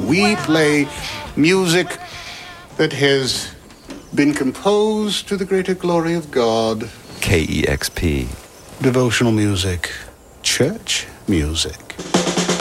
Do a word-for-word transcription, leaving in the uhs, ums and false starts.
We play music that has been composed to the greater glory of God. K E X P. Devotional music. Church music.